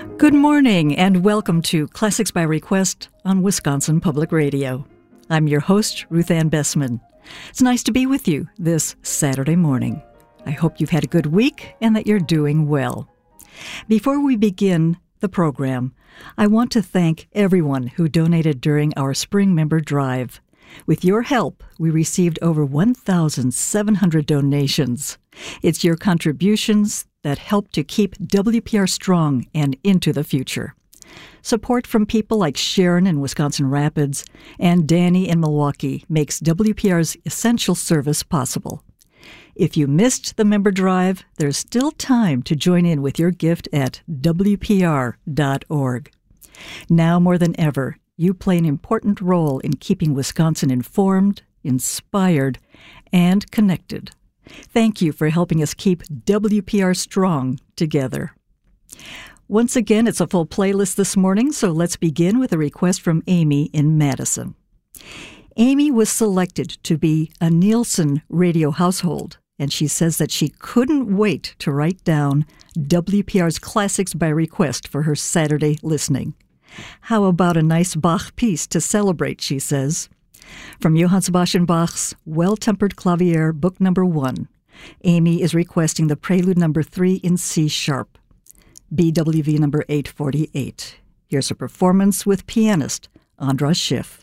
Good morning and welcome to Classics by Request on Wisconsin Public Radio. I'm your host, Ruth Ann Bessman. It's nice to be with you this Saturday morning. I hope you've had a good week and that you're doing well. Before we begin the program, I want to thank everyone who donated during our spring member drive. With your help, we received over 1,700 donations. It's your contributions that help to keep WPR strong and into the future. Support from people like Sharon in Wisconsin Rapids and Danny in Milwaukee makes WPR's essential service possible. If you missed the member drive, there's still time to join in with your gift at WPR.org. Now more than ever, you play an important role in keeping Wisconsin informed, inspired, and connected. Thank you for helping us keep WPR strong together. Once again, it's a full playlist this morning, so let's begin with a request from Amy in Madison. Amy was selected to be a Nielsen radio household, and she says that she couldn't wait to write down WPR's Classics by Request for her Saturday listening. How about a nice Bach piece to celebrate, she says. From Johann Sebastian Bach's Well-Tempered Clavier, Book Number 1, Amy is requesting the Prelude Number 3 in C-sharp, BWV Number 848. Here's a performance with pianist Andras Schiff.